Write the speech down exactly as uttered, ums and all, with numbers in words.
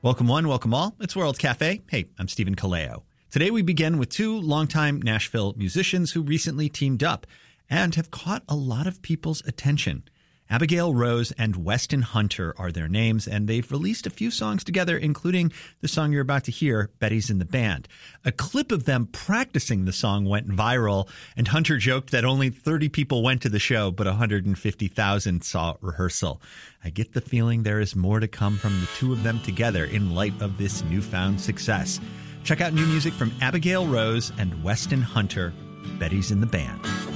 Welcome one, welcome all. It's World Cafe. Hey, I'm Stephen Kaleo. Today we begin with two longtime Nashville musicians who recently teamed up and have caught a lot of people's attention. Abigail Rose and Weston Hunter are their names, and they've released a few songs together, including the song you're about to hear, Betty's in the Band. A clip of them practicing the song went viral, and Hunter joked that only thirty people went to the show, but one hundred fifty thousand saw rehearsal. I get the feeling there is more to come from the two of them together in light of this newfound success. Check out new music from Abigail Rose and Weston Hunter, Betty's in the Band.